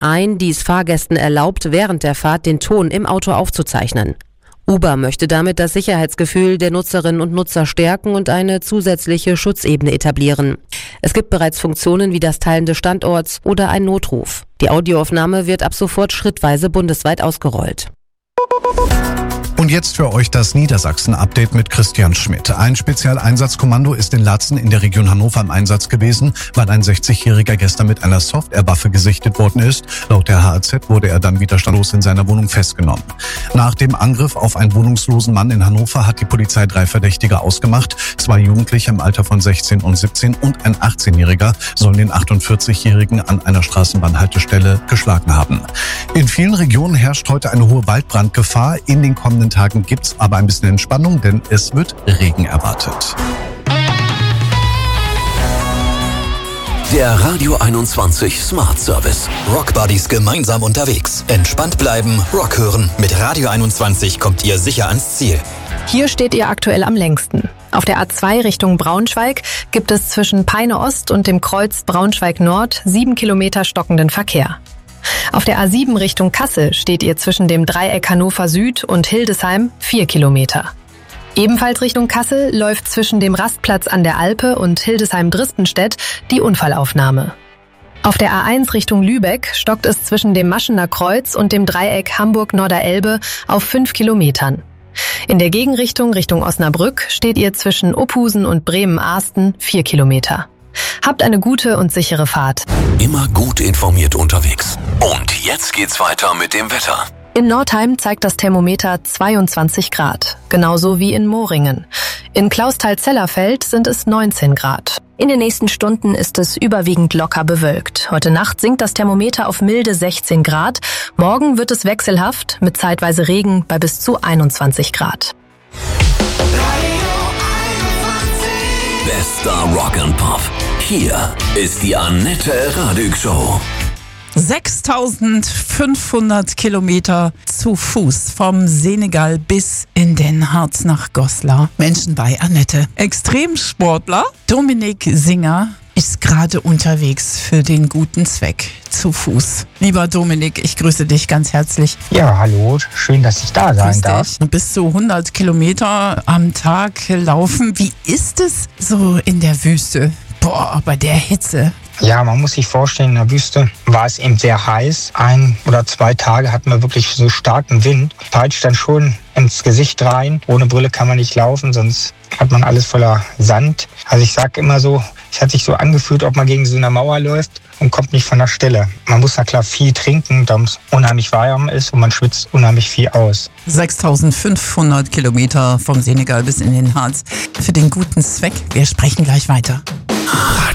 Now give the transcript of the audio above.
ein, die es Fahrgästen erlaubt, während der Fahrt den Ton im Auto aufzuzeichnen. Uber möchte damit das Sicherheitsgefühl der Nutzerinnen und Nutzer stärken und eine zusätzliche Schutzebene etablieren. Es gibt bereits Funktionen wie das Teilen des Standorts oder ein Notruf. Die Audioaufnahme wird ab sofort schrittweise bundesweit ausgerollt. Und jetzt für euch das Niedersachsen-Update mit Christian Schmidt. Ein Spezialeinsatzkommando ist in Laatzen in der Region Hannover im Einsatz gewesen, weil ein 60-Jähriger gestern mit einer Softwarewaffe gesichtet worden ist. Laut der HAZ wurde er dann widerstandslos in seiner Wohnung festgenommen. Nach dem Angriff auf einen wohnungslosen Mann in Hannover hat die Polizei 3 Verdächtige ausgemacht. 2 Jugendliche im Alter von 16 und 17 und ein 18-Jähriger sollen den 48-Jährigen an einer Straßenbahnhaltestelle geschlagen haben. In vielen Regionen herrscht heute eine hohe Waldbrandgefahr. In den kommenden Tagen gibt's aber ein bisschen Entspannung, denn es wird Regen erwartet. Der Radio 21 Smart Service. Rock Buddies gemeinsam unterwegs. Entspannt bleiben, Rock hören. Mit Radio 21 kommt ihr sicher ans Ziel. Hier steht ihr aktuell am längsten. Auf der A2 Richtung Braunschweig gibt es zwischen Peine Ost und dem Kreuz Braunschweig Nord 7 Kilometer stockenden Verkehr. Auf der A7 Richtung Kassel steht ihr zwischen dem Dreieck Hannover Süd und Hildesheim 4 Kilometer. Ebenfalls Richtung Kassel läuft zwischen dem Rastplatz an der Alpe und Hildesheim-Dristenstedt die Unfallaufnahme. Auf der A1 Richtung Lübeck stockt es zwischen dem Maschener Kreuz und dem Dreieck Hamburg-Norderelbe auf 5 Kilometern. In der Gegenrichtung Richtung Osnabrück steht ihr zwischen Opphusen und Bremen-Arsten 4 Kilometer. Habt eine gute und sichere Fahrt. Immer gut informiert unterwegs. Und jetzt geht's weiter mit dem Wetter. In Nordheim zeigt das Thermometer 22 Grad, genauso wie in Moringen. In Clausthal-Zellerfeld sind es 19 Grad. In den nächsten Stunden ist es überwiegend locker bewölkt. Heute Nacht sinkt das Thermometer auf milde 16 Grad. Morgen wird es wechselhaft mit zeitweise Regen bei bis zu 21 Grad. Bester Rock and Pop. Hier ist die Annette Radig Show. 6.500 Kilometer zu Fuß vom Senegal bis in den Harz nach Goslar. Menschen bei Annette. Extremsportler Dominik Singer ist gerade unterwegs für den guten Zweck zu Fuß. Lieber Dominik, ich grüße dich ganz herzlich. Ja, hallo, schön, dass ich da sein darf. Du bist so 100 Kilometer am Tag laufen. Wie ist es so in der Wüste? Boah, bei der Hitze. Ja, man muss sich vorstellen, in der Wüste war es eben sehr heiß. 1 oder 2 Tage hatten wir wirklich so starken Wind. Peitscht dann schon ins Gesicht rein. Ohne Brille kann man nicht laufen, sonst hat man alles voller Sand. Also ich sage immer so, es hat sich so angefühlt, ob man gegen so eine Mauer läuft und kommt nicht von der Stelle. Man muss na klar viel trinken, da es unheimlich warm ist und man schwitzt unheimlich viel aus. 6.500 Kilometer vom Senegal bis in den Harz für den guten Zweck. Wir sprechen gleich weiter.